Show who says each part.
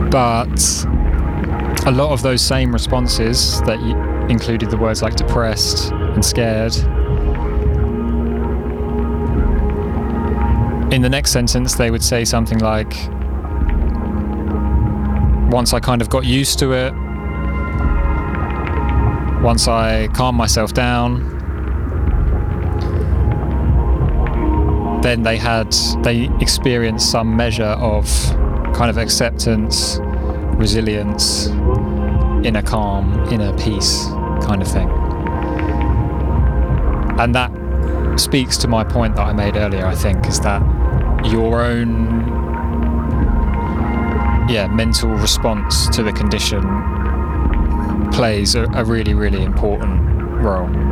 Speaker 1: But a lot of those same responses that included the words like depressed and scared, in the next sentence they would say something like, once I kind of got used to it, once I calmed myself down, then they experienced some measure of kind of acceptance, resilience, inner calm, inner peace kind of thing. And that speaks to my point that I made earlier, I think, is that your own mental response to the condition plays a really, really important role.